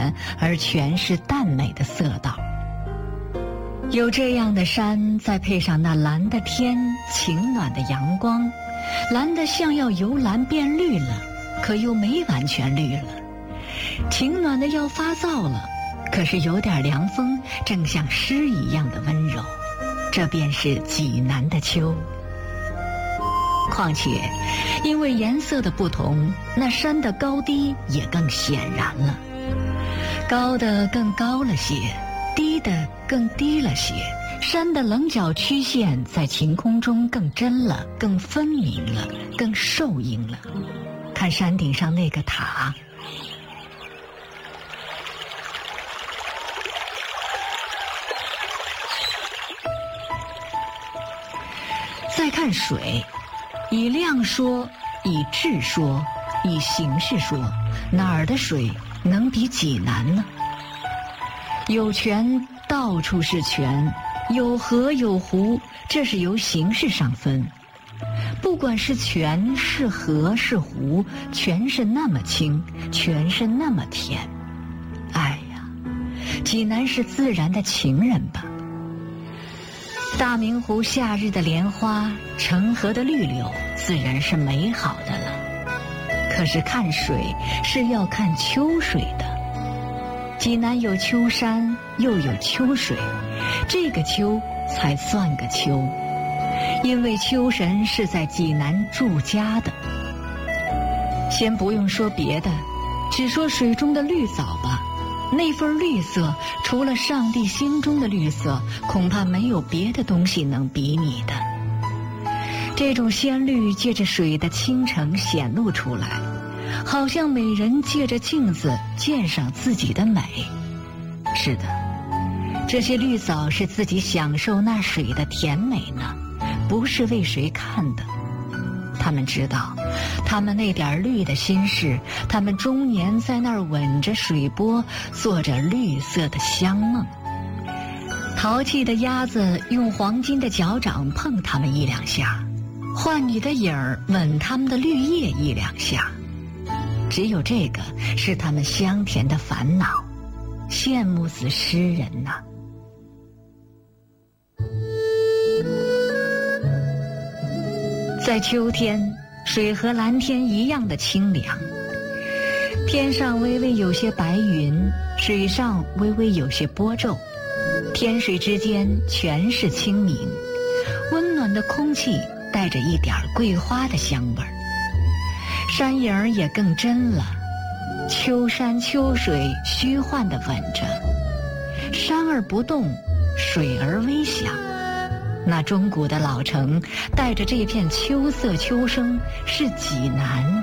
淡而全是淡美的色道。有这样的山，再配上那蓝的天，晴暖的阳光，蓝的像要由蓝变绿了，可又没完全绿了，晴暖的要发燥了，可是有点凉风，正像诗一样的温柔，这便是济南的秋。况且因为颜色的不同，那山的高低也更显然了，高的更高了些，低的更低了些，山的棱角曲线在晴空中更真了，更分明了，更受映了。看山顶上那个塔，再看水，以量说，以质说，以形式说，哪儿的水能比济南呢？有泉，到处是泉；有河有湖，这是由形式上分。不管是泉是河是湖，全是那么清，全是那么甜。哎呀，济南是自然的情人吧。大明湖夏日的莲花，澄河的绿柳，自然是美好的了。可是看水是要看秋水的。济南有秋山，又有秋水，这个秋才算个秋，因为秋神是在济南住家的。先不用说别的，只说水中的绿藻吧，那份绿色，除了上帝心中的绿色，恐怕没有别的东西能比拟的。这种鲜绿借着水的清澄显露出来，好像美人借着镜子鉴赏自己的美。是的，这些绿藻是自己享受那水的甜美呢，不是为谁看的。他们知道，他们那点绿的心事，他们终年在那儿吻着水波，做着绿色的香梦。淘气的鸭子用黄金的脚掌碰它们一两下，浣女的影儿吻它们的绿叶一两下。只有这个是他们香甜的烦恼，羡慕死诗人呐。在秋天，水和蓝天一样的清凉，天上微微有些白云，水上微微有些波皱，天水之间全是清明，温暖的空气带着一点桂花的香味儿，山影儿也更真了，秋山秋水虚幻地吻着，山儿不动，水儿微响。那钟鼓的老城带着这片秋色秋声，是济南